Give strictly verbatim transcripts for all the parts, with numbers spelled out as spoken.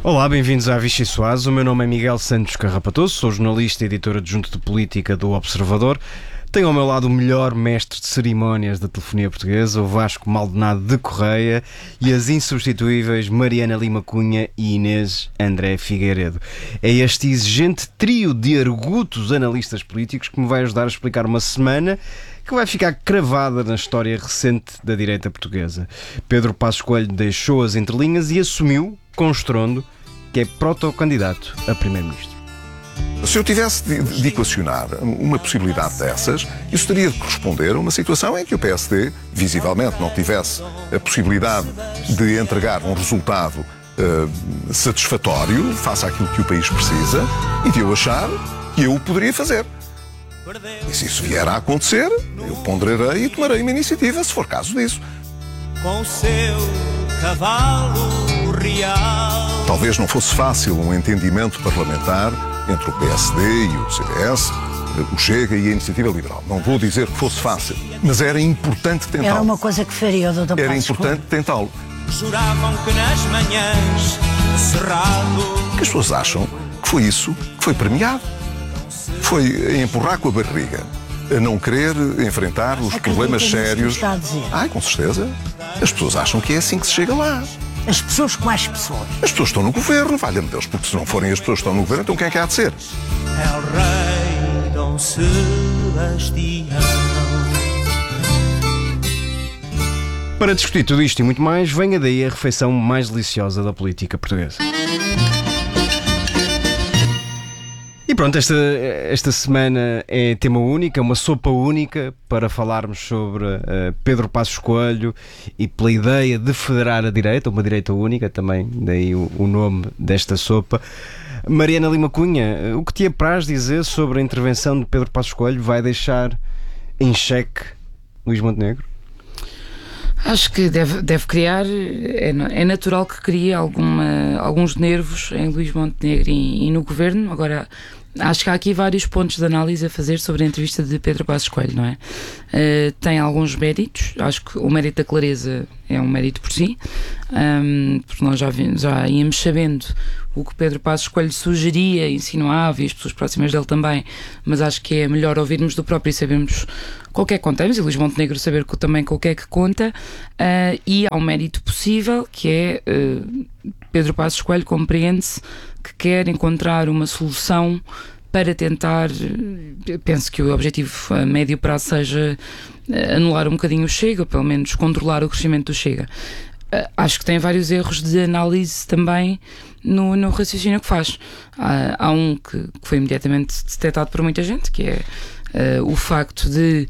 Olá, bem-vindos à Vichy Soares. O meu nome é Miguel Santos Carrapatoso, sou jornalista e editor adjunto de política do Observador. Tenho ao meu lado o melhor mestre de cerimónias da telefonia portuguesa, o Vasco Maldonado de Correia, e as insubstituíveis Mariana Lima Cunha e Inês André Figueiredo. É este exigente trio de argutos analistas políticos que me vai ajudar a explicar uma semana que vai ficar cravada na história recente da direita portuguesa. Pedro Passos Coelho deixou as entrelinhas e assumiu, com estrondo, que é protocandidato a primeiro-ministro. Se eu tivesse de, de equacionar uma possibilidade dessas, isso teria de corresponder a uma situação em que o P S D, visivelmente, não tivesse a possibilidade de entregar um resultado uh, satisfatório face àquilo que o país precisa e de eu achar que eu o poderia fazer. E se isso vier a acontecer, eu ponderarei e tomarei uma iniciativa, se for caso disso. Com o seu cavalo real. Talvez não fosse fácil um entendimento parlamentar entre o P S D e o C D S, o Chega e a Iniciativa Liberal. Não vou dizer que fosse fácil, mas era importante tentá-lo. Era uma coisa que faria o doutor Era Passos importante tentá-lo. Juravam que nas manhãs cerrado. Que as pessoas acham que foi isso que foi premiado. Foi a empurrar com a barriga, a não querer enfrentar os Acredita problemas nisso que sérios. está a dizer? Ai, com certeza. As pessoas acham que é assim que se chega lá. As pessoas com as pessoas. As pessoas estão no governo, valha-me Deus, porque se não forem as pessoas que estão no governo, então quem é que há de ser? É o rei Dom Sebastião. Para discutir tudo isto e muito mais, venha daí a refeição mais deliciosa da política portuguesa. E pronto, esta, esta semana é tema único, é uma sopa única para falarmos sobre uh, Pedro Passos Coelho e pela ideia de federar a direita, uma direita única, também daí o, o nome desta sopa. Mariana Lima Cunha, o que te apraz dizer sobre a intervenção de Pedro Passos Coelho vai deixar em xeque Luís Montenegro? Acho que deve, deve criar, é, é natural que crie alguma, alguns nervos em Luís Montenegro e, e no governo. Agora, acho que há aqui vários pontos de análise a fazer sobre a entrevista de Pedro Passos Coelho, não é? Uh, tem alguns méritos, acho que o mérito da clareza é um mérito por si, um, porque nós já, vimos, já íamos sabendo o que Pedro Passos Coelho sugeria, insinuava, e as pessoas próximas dele também, mas acho que é melhor ouvirmos do próprio e sabermos com o que é que contamos, e Luís Montenegro saber também com o que é que conta, uh, e há um mérito possível, que é uh, Pedro Passos Coelho compreende-se que quer encontrar uma solução para tentar, penso que o objetivo a médio prazo seja anular um bocadinho o Chega, ou pelo menos controlar o crescimento do Chega. Acho que tem vários erros de análise também no, no raciocínio que faz. Há, há um que, que foi imediatamente detectado por muita gente, que é uh, o facto de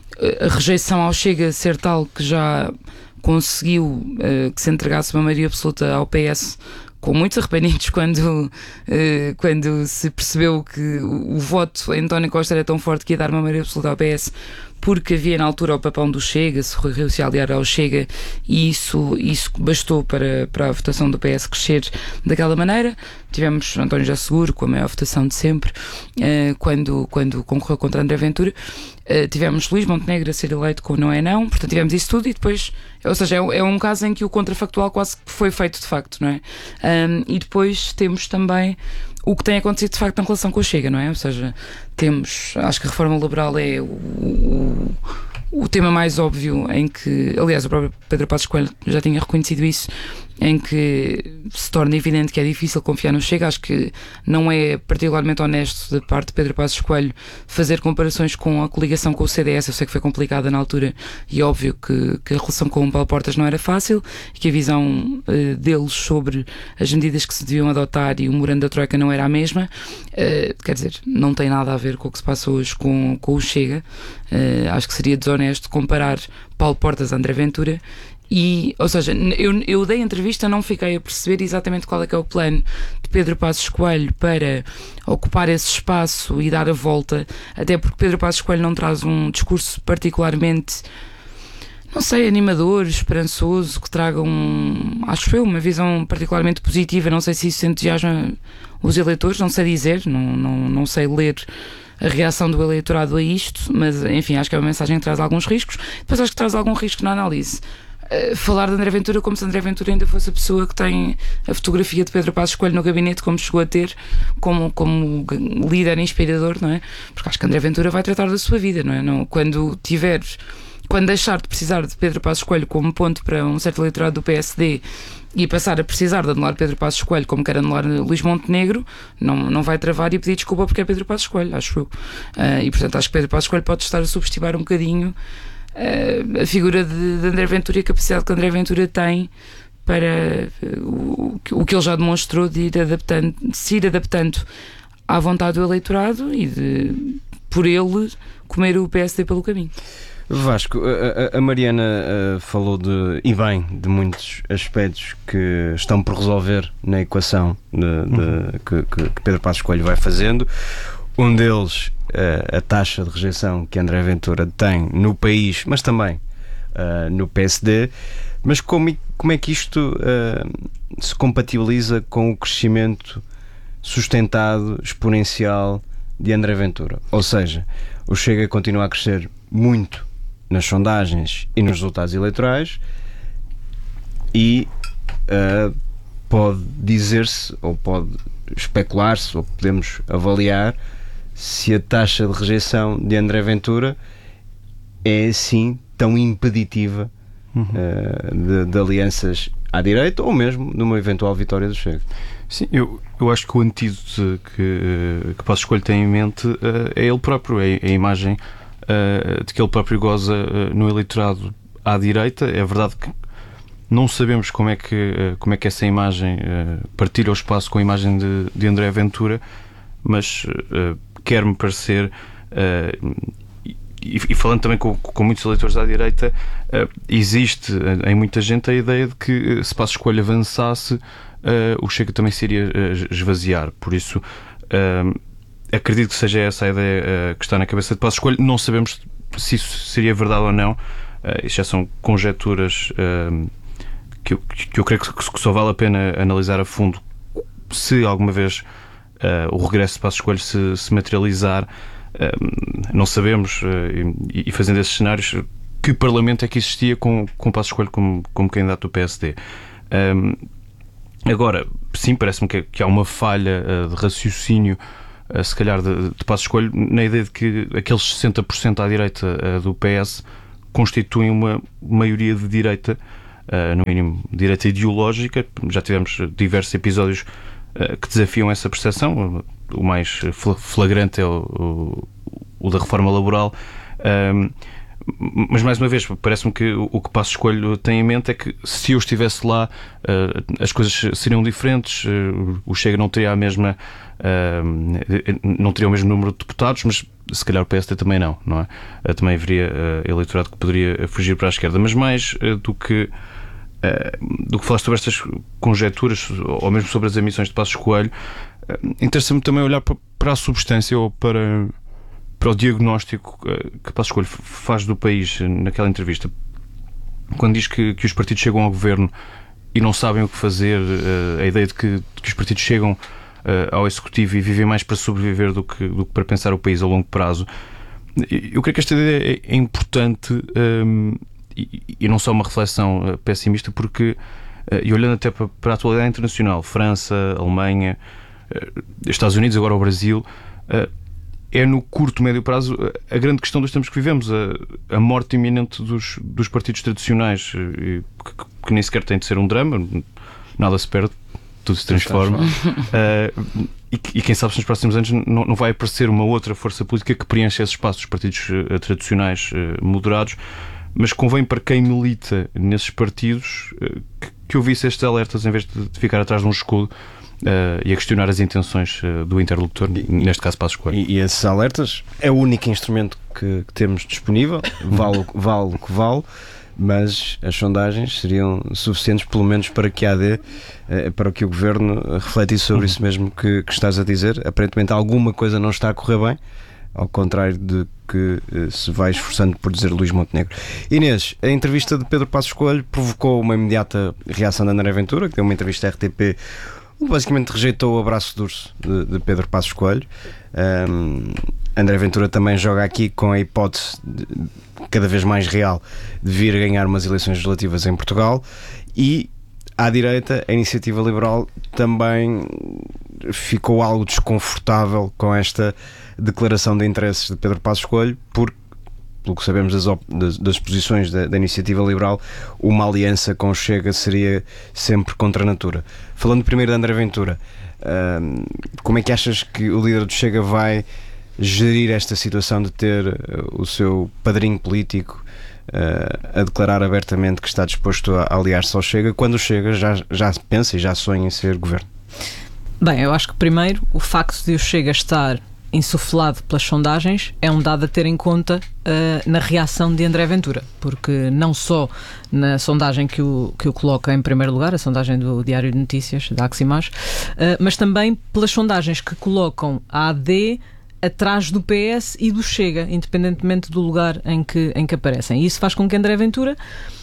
a rejeição ao Chega ser tal que já conseguiu uh, que se entregasse uma maioria absoluta ao P S, com muitos arrependimentos quando, uh, quando se percebeu que o, o voto em António Costa era tão forte que ia dar uma maioria absoluta ao P S, porque havia na altura o papão do Chega, se Rui Rio se aliar ao Chega, e isso, isso bastou para, para a votação do P S crescer daquela maneira. Tivemos António José Seguro com a maior votação de sempre, uh, quando, quando concorreu contra André Ventura. Uh, tivemos Luís Montenegro a ser eleito com não é não, portanto tivemos isso tudo e depois, ou seja, é, é um caso em que o contrafactual quase que foi feito de facto, não é? Um, e depois temos também o que tem acontecido de facto na relação com o Chega, não é? Ou seja, temos, acho que a reforma laboral é o, o, o tema mais óbvio em que, aliás, o próprio Pedro Passos Coelho já tinha reconhecido isso, em que se torna evidente que é difícil confiar no Chega. Acho que não é particularmente honesto da parte de Pedro Passos Coelho fazer comparações com a coligação com o C D S. Eu sei que foi complicada na altura e é óbvio que, que a relação com o Paulo Portas não era fácil e que a visão uh, deles sobre as medidas que se deviam adotar e o memorando da Troika não era a mesma. Uh, quer dizer, não tem nada a ver com o que se passa hoje com, com o Chega. Uh, acho que seria desonesto comparar Paulo Portas a André Ventura. E, ou seja, eu, eu dei a entrevista, não fiquei a perceber exatamente qual é que é o plano de Pedro Passos Coelho para ocupar esse espaço e dar a volta, até porque Pedro Passos Coelho não traz um discurso particularmente, não sei, animador, esperançoso, que traga um, acho eu, uma visão particularmente positiva. Não sei se isso entusiasma os eleitores, não sei dizer, não, não, não sei ler a reação do eleitorado a isto, mas enfim, acho que é uma mensagem que traz alguns riscos. Depois acho que traz algum risco na análise. falar de André Ventura como se André Ventura ainda fosse a pessoa que tem a fotografia de Pedro Passos Coelho no gabinete, como chegou a ter, como, como líder inspirador, não é? Porque acho que André Ventura vai tratar da sua vida, não é? Não, quando tiveres, quando deixar de precisar de Pedro Passos Coelho como ponto para um certo eleitorado do P S D e passar a precisar de anular Pedro Passos Coelho como quer anular Luís Montenegro, não, não vai travar e pedir desculpa porque é Pedro Passos Coelho, acho eu. Uh, e portanto acho que Pedro Passos Coelho pode estar a subestimar um bocadinho Uh, a figura de, de André Ventura e a capacidade que André Ventura tem para uh, o, o que ele já demonstrou de ir adaptando, de se ir adaptando à vontade do eleitorado e de, por ele, comer o P S D pelo caminho. Vasco, a, a Mariana uh, falou de, e bem, de muitos aspectos que estão por resolver na equação de, de, uhum. que, que, que Pedro Passos Coelho vai fazendo. Um deles, uh, a taxa de rejeição que André Ventura tem no país, mas também uh, no P S D. Mas como, como é que isto uh, se compatibiliza com o crescimento sustentado, exponencial de André Ventura? Ou seja, o Chega continua a crescer muito nas sondagens e nos resultados eleitorais e uh, pode dizer-se, ou pode especular-se, ou podemos avaliar se a taxa de rejeição de André Ventura é assim tão impeditiva uhum. uh, de, de alianças à direita ou mesmo numa eventual vitória do Chega. Sim, eu, eu acho que o antídoto que, que Passos Coelho tem em mente uh, é ele próprio, é a imagem uh, de que ele próprio goza uh, no eleitorado à direita. É verdade que não sabemos como é que, uh, como é que essa imagem uh, partilha o espaço com a imagem de, de André Ventura, mas uh, quer-me parecer, uh, e, e falando também com, com muitos eleitores à direita, uh, existe uh, em muita gente a ideia de que uh, se Passos Coelho avançasse, uh, o Chega também se iria uh, esvaziar. Por isso, uh, acredito que seja essa a ideia uh, que está na cabeça de Passos Coelho. Não sabemos se isso seria verdade ou não. Uh, isso já são conjecturas uh, que, eu, que eu creio que, que só vale a pena analisar a fundo se alguma vez Uh, o regresso de Passos Coelho se, se materializar. Uh, não sabemos, uh, e, e fazendo esses cenários, que parlamento é que existia com, com Passos Coelho como, como candidato do P S D. Um, agora, sim, parece-me que, que há uma falha uh, de raciocínio, uh, se calhar, de, de Passos Coelho, na ideia de que aqueles sessenta por cento à direita uh, do P S constituem uma maioria de direita, uh, no mínimo direita ideológica. Já tivemos diversos episódios que desafiam essa percepção. O mais flagrante é o, o, o da reforma laboral. Um, mas, mais uma vez, parece-me que o, o que Passos Coelho tem em mente é que se eu estivesse lá, uh, as coisas seriam diferentes, uh, o Chega não teria a mesma uh, não teria o mesmo número de deputados, mas se calhar o P S D também não, não é? Uh, também haveria uh, eleitorado que poderia fugir para a esquerda. Mas mais uh, do que Uh, do que falaste sobre estas conjecturas, ou mesmo sobre as ambições de Passos Coelho, uh, interessa-me também olhar para, para a substância ou para, para o diagnóstico uh, que Passos Coelho faz do país naquela entrevista. Quando diz que, que os partidos chegam ao governo e não sabem o que fazer, uh, a ideia de que, de que os partidos chegam uh, ao executivo e vivem mais para sobreviver do que, do que para pensar o país a longo prazo. Eu creio que esta ideia é, é importante. Um, E, e não só uma reflexão uh, pessimista, porque, uh, e olhando até para, para a atualidade internacional, França, Alemanha, uh, Estados Unidos, agora o Brasil, uh, é no curto, médio prazo uh, a grande questão dos tempos que vivemos, a, a morte iminente dos, dos partidos tradicionais, uh, que, que nem sequer tem de ser um drama, nada se perde, tudo se transforma. uh, e, e quem sabe se nos próximos anos não, não vai aparecer uma outra força política que preencha esse espaço dos partidos uh, tradicionais uh, moderados. Mas convém para quem milita nesses partidos que, que ouvisse estes alertas em vez de, de ficar atrás de um escudo uh, e a questionar as intenções uh, do interlocutor, neste caso Passos Coelho. E, e esses alertas é o único instrumento que, que temos disponível, vale, vale o que vale, mas as sondagens seriam suficientes pelo menos para que a AD, uh, para que o Governo refletisse sobre isso mesmo que, que estás a dizer. Aparentemente alguma coisa não está a correr bem, ao contrário de que uh, se vai esforçando por dizer Luís Montenegro. Inês, a entrevista de Pedro Passos Coelho provocou uma imediata reação de André Ventura, que deu uma entrevista à R T P, onde basicamente rejeitou o abraço de urso de, de Pedro Passos Coelho. Um, André Ventura também joga aqui com a hipótese de, cada vez mais real de vir a ganhar umas eleições legislativas em Portugal, e à direita a Iniciativa Liberal também ficou algo desconfortável com esta declaração de interesses de Pedro Passos Coelho, porque, pelo que sabemos das, das, das posições da, da Iniciativa Liberal, uma aliança com o Chega seria sempre contra a natura. Falando primeiro de André Ventura, hum, como é que achas que o líder do Chega vai gerir esta situação de ter uh, o seu padrinho político uh, a declarar abertamente que está disposto a aliar-se ao Chega, quando o Chega já, já pensa e já sonha em ser governo? Bem, eu acho que primeiro o facto de o Chega estar insuflado pelas sondagens é um dado a ter em conta uh, na reação de André Ventura, porque não só na sondagem que o, que o coloca em primeiro lugar, a sondagem do Diário de Notícias, da Aximas, uh, mas também pelas sondagens que colocam a A D atrás do P S e do Chega, independentemente do lugar em que, em que aparecem. E isso faz com que André Ventura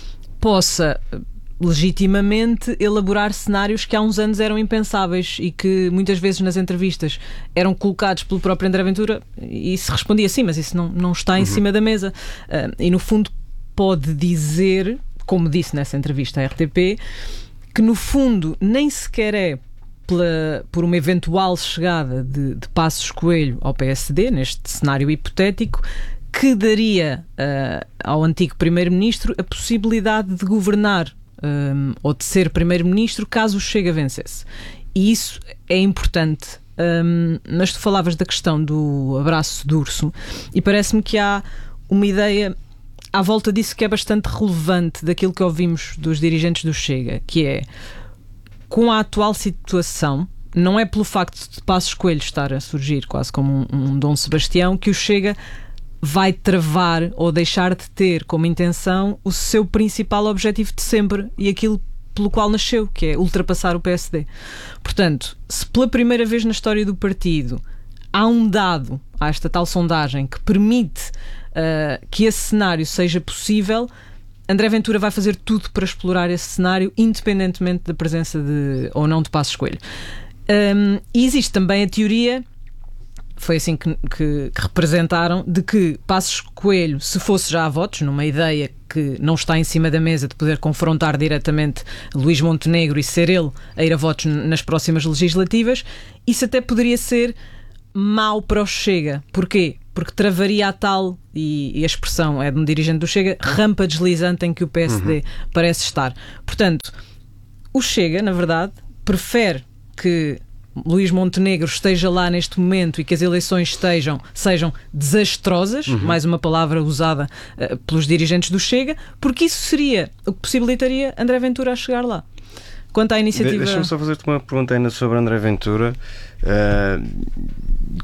possa legitimamente elaborar cenários que há uns anos eram impensáveis e que muitas vezes nas entrevistas eram colocados pelo próprio André Ventura e se respondia sim, mas isso não, não está em uhum. cima da mesa. Uh, e no fundo pode dizer, como disse nessa entrevista à R T P, que no fundo nem sequer é Pela, por uma eventual chegada de, de Passos Coelho ao P S D, neste cenário hipotético, que daria uh, ao antigo Primeiro-Ministro a possibilidade de governar um, ou de ser Primeiro-Ministro caso o Chega vencesse. E isso é importante. Um, mas tu falavas da questão do abraço de urso e parece-me que há uma ideia à volta disso que é bastante relevante daquilo que ouvimos dos dirigentes do Chega, que é: com a atual situação, não é pelo facto de Passos Coelho estar a surgir quase como um, um Dom Sebastião que o Chega vai travar ou deixar de ter como intenção o seu principal objetivo de sempre e aquilo pelo qual nasceu, que é ultrapassar o P S D. Portanto, se pela primeira vez na história do partido há um dado, há esta tal sondagem, que permite uh, que esse cenário seja possível, André Ventura vai fazer tudo para explorar esse cenário, independentemente da presença de, ou não de Passos Coelho. Um, e existe também a teoria, foi assim que, que, que representaram, de que Passos Coelho, se fosse já a votos, numa ideia que não está em cima da mesa de poder confrontar diretamente Luís Montenegro e ser ele a ir a votos nas próximas legislativas, isso até poderia ser mau para o Chega. Porquê? Porque travaria a tal, e, e a expressão é de um dirigente do Chega, rampa deslizante em que o P S D uhum. parece estar. Portanto, o Chega, na verdade, prefere que Luís Montenegro esteja lá neste momento e que as eleições estejam, sejam desastrosas, uhum. mais uma palavra usada uh, pelos dirigentes do Chega, porque isso seria o que possibilitaria André Ventura a chegar lá. Quanto à iniciativa... De- Deixa-me só fazer-te uma pergunta ainda sobre André Ventura. Uh,